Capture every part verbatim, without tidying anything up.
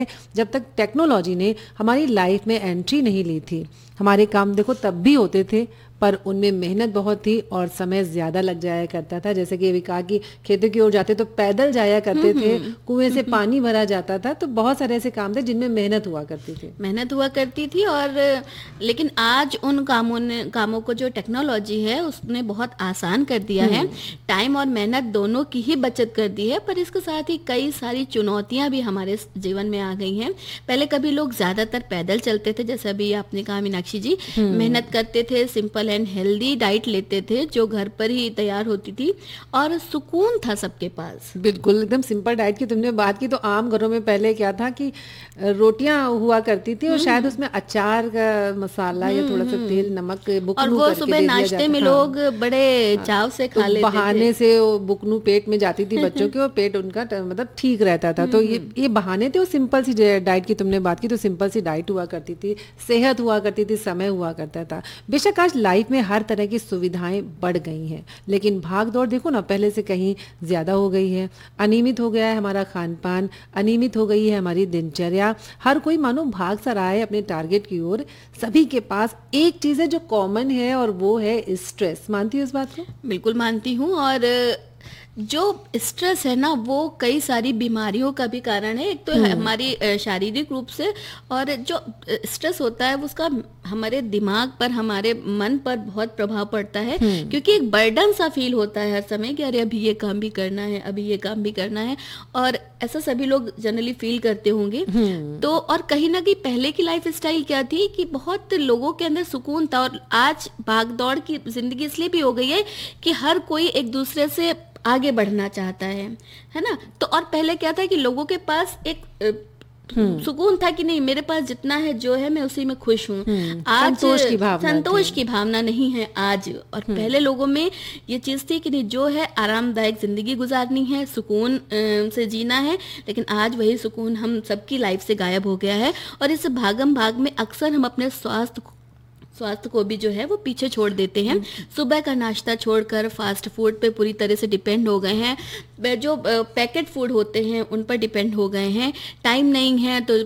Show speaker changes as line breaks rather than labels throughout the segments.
जब तक टेक्नोलॉजी ने हमारी लाइफ में एंट्री नहीं ली थी। हमारे काम देखो तब भी होते थे, पर उनमें मेहनत बहुत थी और समय ज़्यादा लग जाया करता था। जैसे कि अभी कहा कि खेतों की ओर जाते तो पैदल जाया करते थे, कुएं से पानी भरा जाता था, तो बहुत सारे ऐसे काम थे जिनमें मेहनत हुआ करती थी।
मेहनत हुआ करती थी और लेकिन आज उन कामों ने कामों को जो टेक्नोलॉजी है उसने बहुत आसान कर दिया है। टाइम और मेहनत दोनों की ही बचत कर दी है, पर इसके साथ ही कई सारी चुनौतियां भी हमारे जीवन में आ गई हैं। पहले कभी लोग ज़्यादातर पैदल चलते थे, जैसे अभी आपने कहा मीनाक्षी जी, मेहनत करते थे, सिंपल एंड हेल्दी डाइट लेते थे जो घर पर ही तैयार होती थी, और सुकून था सबके पास।
बिल्कुल, एकदम सिंपल डाइट की तुमने बात की, तो आम घरों में पहले क्या था कि रोटियां हुआ करती थी और शायद उसमें अचार का मसाला या थोड़ा सा तेल नमक बुकनू
और वो
करके
सुबह
दे दिया
नाश्ते में
जाता। हाँ,
लोग बड़े चाव से
तो
खा लेते
बहाने
थे।
से वो बुकनू पेट में जाती थी बच्चों के, और पेट उनका ट- मतलब ठीक रहता था। तो ये ये बहाने थे। वो सिंपल सी डाइट की तुमने बात की, तो सिंपल सी डाइट हुआ करती थी, सेहत हुआ करती थी, समय हुआ करता था। बेशक आज लाइफ में हर तरह की सुविधाएं बढ़ गई हैं, लेकिन भाग दौड़ देखो ना पहले से कहीं ज्यादा हो गई है। अनियमित हो गया है हमारा खान पान, अनियमित हो गई है हमारी दिनचर्या। हर कोई मानो भाग सा रहा है अपने टारगेट की ओर। सभी के पास एक चीज है जो कॉमन है, और वो है स्ट्रेस। मानती हो इस बात को?
बिल्कुल मानती हूँ। और जो स्ट्रेस है ना वो कई सारी बीमारियों का भी कारण है। एक तो है हमारी अ, शारीरिक रूप से, और जो अ, स्ट्रेस होता है उसका हमारे दिमाग पर, हमारे मन पर बहुत प्रभाव पड़ता है, क्योंकि एक बर्डन सा फील होता है हर समय कि अरे अभी ये काम भी करना है, अभी ये काम भी करना है। और ऐसा सभी लोग जनरली फील करते होंगे। तो और कहीं ना कहीं पहले की लाइफ स्टाइल क्या थी कि बहुत लोगों के अंदर सुकून था, और आज भाग दौड़ की जिंदगी इसलिए भी हो गई है कि हर कोई एक दूसरे से आगे बढ़ना चाहता है है ना। तो और पहले क्या था कि लोगों के पास एक अ, सुकून था कि नहीं, मेरे पास जितना है जो है मैं उसी में खुश हूँ। आज
संतोष की भावना
संतोष
थी।
की भावना नहीं है आज। और पहले लोगों में ये चीज थी कि नहीं, जो है आरामदायक जिंदगी गुजारनी है, सुकून अ, से जीना है। लेकिन आज वही सुकून हम सबकी लाइफ से गायब हो गया है, और इस भागम भाग में अक्सर हम अपने स्वास्थ्य स्वास्थ्य को भी जो है वो पीछे छोड़ देते हैं। सुबह का नाश्ता छोड़कर फास्ट फूड पे पूरी तरह से डिपेंड हो गए हैं। वे जो पैकेट फूड होते हैं उन पर डिपेंड हो गए हैं। टाइम नहीं है तो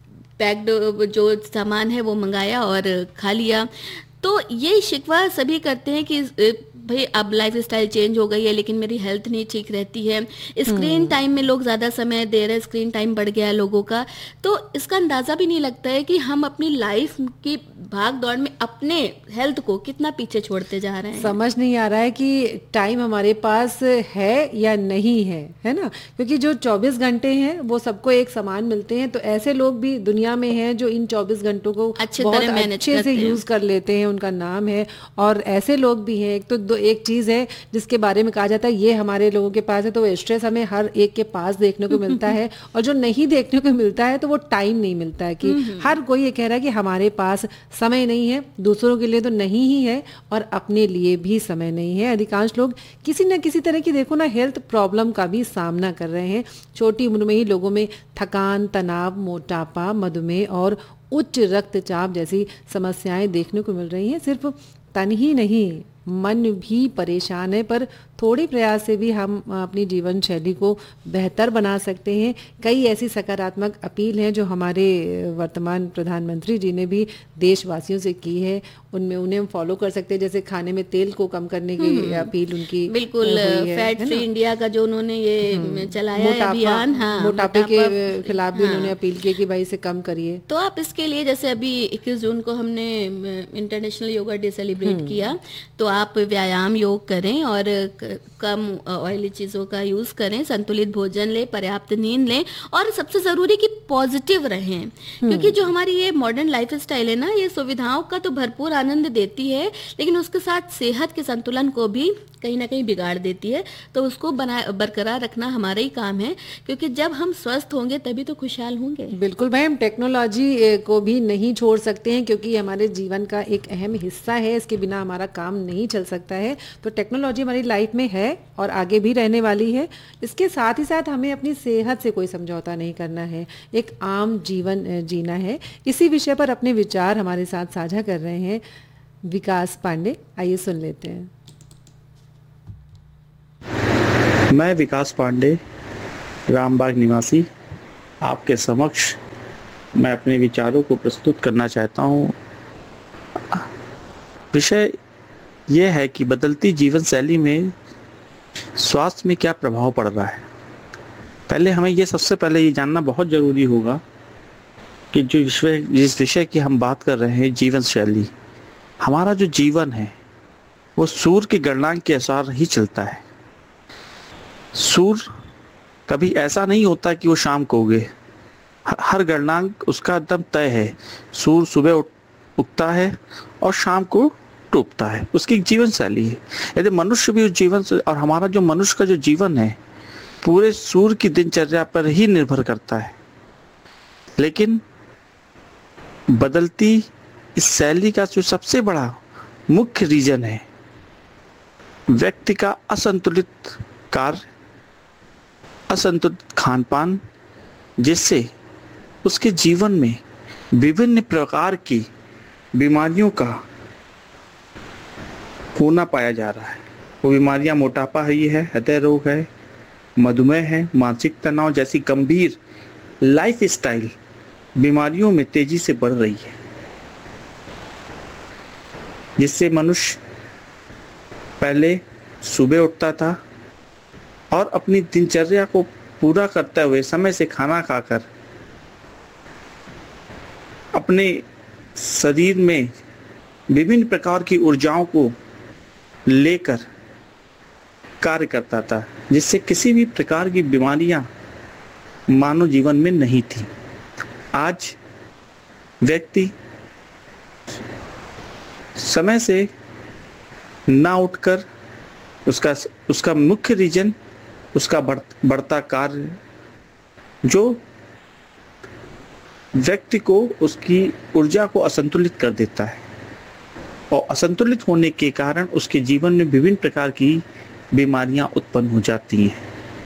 पैक्ड जो सामान है वो मंगाया और खा लिया। तो ये शिकवा सभी करते हैं कि अ, भाई अब लाइफ स्टाइल चेंज हो गई है लेकिन मेरी हेल्थ नहीं ठीक रहती है। स्क्रीन टाइम में लोग ज़्यादा समय दे रहे हैं, स्क्रीन टाइम बढ़ गया है लोगों का। तो इसका अंदाज़ा भी नहीं लगता है कि हम अपनी लाइफ की भाग दौड़ में अपने हेल्थ को कितना पीछे छोड़ते जा रहे हैं।
समझ नहीं आ रहा है कि टाइम हमारे पास है या नहीं है, है ना। क्योंकि जो चौबीस घंटे हैं वो सबको एक समान मिलते हैं, तो ऐसे लोग भी दुनिया में हैं जो इन चौबीस घंटों को
अच्छे
बहुत
तरह मैनेज
अच्छे से
करते हैं।
यूज कर लेते हैं, उनका नाम है। और ऐसे लोग भी हैं। एक तो दो एक चीज है जिसके बारे में कहा जाता है ये हमारे लोगों के पास है, तो वो स्ट्रेस हमें हर एक के पास देखने को मिलता है। और जो नहीं देखने को मिलता है तो वो टाइम नहीं मिलता है, कि हर कोई ये कह रहा है कि हमारे पास समय नहीं है। दूसरों के लिए तो नहीं ही है, और अपने लिए भी समय नहीं है। अधिकांश लोग किसी न किसी तरह की देखो ना हेल्थ प्रॉब्लम का भी सामना कर रहे हैं। छोटी उम्र में ही लोगों में थकान, तनाव, मोटापा, मधुमेह और उच्च रक्तचाप जैसी समस्याएं देखने को मिल रही हैं। सिर्फ तन ही नहीं, मन भी परेशान है, पर थोड़े प्रयास से भी हम अपनी जीवन शैली को बेहतर बना सकते हैं। कई ऐसी सकारात्मक अपील हैं जो हमारे वर्तमान प्रधानमंत्री जी ने भी देशवासियों से की है। उनमें उन्हें हम फॉलो कर सकते हैं। जैसे खाने में तेल को कम करने की अपील उनकी
बिल्कुल
हुई है,
फैट
है
फ्री
ना?
इंडिया का जो उन्होंने ये चलाया है
मोटापा
अभियान। हाँ,
मोटापे के
मोटापा-
खिलाफ भी
हाँ।
उन्होंने अपील की कि भाई इसे कम करिए।
तो आप इसके लिए, जैसे अभी इक्कीस जून को हमने इंटरनेशनल योगा डे सेलिब्रेट किया, तो आप व्यायाम योग करें और क- कम ऑयली चीज़ों का यूज़ करें, संतुलित भोजन लें, पर्याप्त नींद लें, और सबसे ज़रूरी कि पॉजिटिव रहें। क्योंकि जो हमारी ये मॉडर्न लाइफ स्टाइल है ना, ये सुविधाओं का तो भरपूर आनंद देती है, लेकिन उसके साथ सेहत के संतुलन को भी कहीं ना कहीं बिगाड़ देती है। तो उसको बना बरकरार रखना हमारा ही काम है, क्योंकि जब हम स्वस्थ होंगे तभी तो खुशहाल होंगे।
बिल्कुल भाई, हम टेक्नोलॉजी को भी नहीं छोड़ सकते हैं, क्योंकि हमारे जीवन का एक अहम हिस्सा है। इसके बिना हमारा काम नहीं चल सकता है। तो टेक्नोलॉजी हमारी लाइफ में है और आगे भी रहने वाली है। इसके साथ ही साथ हमें अपनी सेहत से कोई समझौता नहीं करना है, एक आम जीवन अ, जीना है। इसी विषय पर अपने विचार हमारे साथ साझा कर रहे हैं विकास पांडे। आइए सुन लेते हैं।
मैं विकास पांडे, रामबाग निवासी, आपके समक्ष मैं अपने विचारों को प्रस्तुत करना चाहता हूँ। विषय यह है कि बदलती जीवन शैली में स्वास्थ्य में क्या प्रभाव पड़ रहा है। पहले हमें ये सबसे पहले ये जानना बहुत ज़रूरी होगा कि जो विषय जिस विषय की हम बात कर रहे हैं, जीवन शैली, हमारा जो जीवन है वो सूर्य के गणनांक के अनुसार ही चलता है। सूर्य कभी ऐसा नहीं होता कि वो शाम को उगे, हर गणनांक उसका एकदम तय है। सूर्य सुबह उगता है और शाम को डूबता है, उसकी एक जीवन शैली है। यदि मनुष्य भी उस जीवन से, और हमारा जो मनुष्य का जो जीवन है पूरे सूर्य की दिनचर्या पर ही निर्भर करता है। लेकिन बदलती इस शैली का जो सबसे बड़ा मुख्य रीजन है व्यक्ति का असंतुलित कार्य, असंतुलित खान पान, जिससे उसके जीवन में विभिन्न प्रकार की बीमारियों का होना पाया जा रहा है। वो बीमारियां मोटापा ही है, हृदय रोग है, मधुमेह है, मानसिक तनाव जैसी गंभीर लाइफ स्टाइल बीमारियों में तेजी से बढ़ रही है, जिससे मनुष्य पहले सुबह उठता था और अपनी दिनचर्या को पूरा करते हुए समय से खाना खाकर अपने शरीर में विभिन्न प्रकार की ऊर्जाओं को लेकर कार्य करता था, जिससे किसी भी प्रकार की बीमारियां मानव जीवन में नहीं थी। आज व्यक्ति समय से ना उठकर उसका उसका मुख्य रीजन उसका बढ़, बढ़ता कार्य जो व्यक्ति को उसकी ऊर्जा को असंतुलित कर देता है, और असंतुलित होने के कारण उसके जीवन में विभिन्न प्रकार की बीमारियां उत्पन्न हो जाती हैं।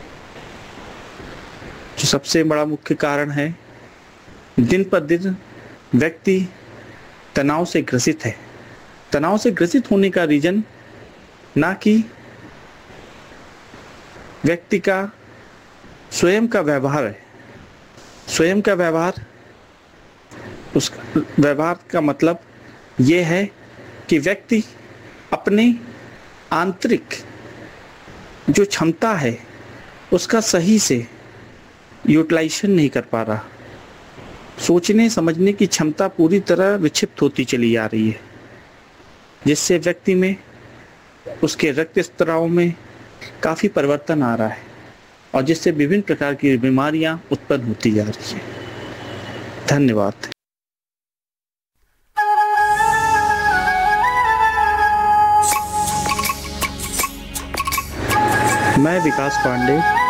जो सबसे बड़ा मुख्य कारण है, दिन पर दिन व्यक्ति तनाव से ग्रसित है। तनाव से ग्रसित होने का रीजन ना कि व्यक्ति का स्वयं का व्यवहार है। स्वयं का व्यवहार, उस व्यवहार का मतलब ये है कि व्यक्ति अपने आंतरिक जो क्षमता है उसका सही से यूटिलाइजेशन नहीं कर पा रहा। सोचने समझने की क्षमता पूरी तरह विक्षिप्त होती चली आ रही है, जिससे व्यक्ति में उसके रक्त स्त्राव में काफ़ी परिवर्तन आ रहा है, और जिससे विभिन्न प्रकार की बीमारियां उत्पन्न होती जा रही हैं। धन्यवाद। मैं विकास पांडे